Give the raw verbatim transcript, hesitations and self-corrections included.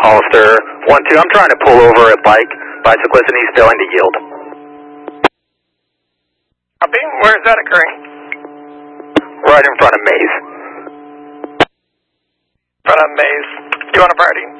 Hollister one two. I'm trying to pull over a bike bicyclist and he's failing to yield. Copy. Where is that occurring? Right in front of Maze. In front of Maze. You on a party?